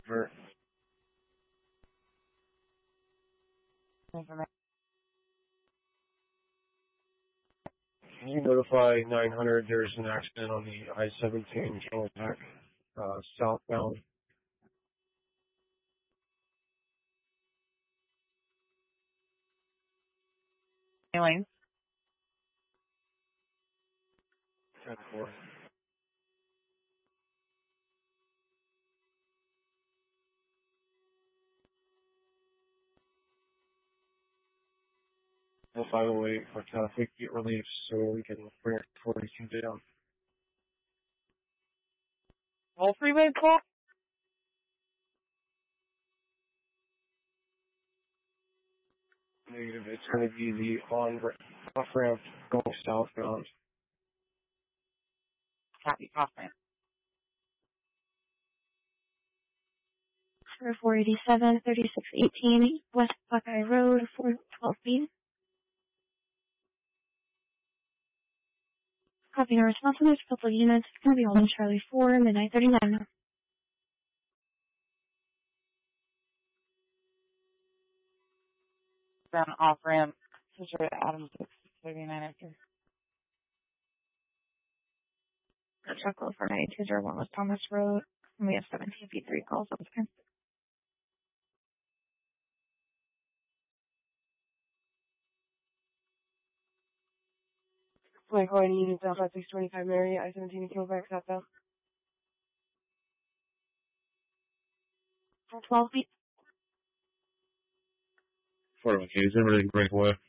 Vert. Can you notify 900 there's an accident on the I-17 Cadillac, southbound? Lanes. 10-4. If I will wait for traffic get relief so we can bring it 42 down. All freeway call? Negative, it's going to be the off-ramp going southbound. Copy, off ramp. 487, 3618, West Buckeye Road, 412 feet. Copy no response on those couple units. It's going to be holding Charlie 4, midnight 39. Then off ramp. Switcher Adams 639 after. Truck load for 9201 West Thomas Road. And we have 17 feet 3 calls. Okay. Flight calling unit Southwest 625 Mary, I-17 Kilback southbound. For 12 feet. 4 okay, is everything break away?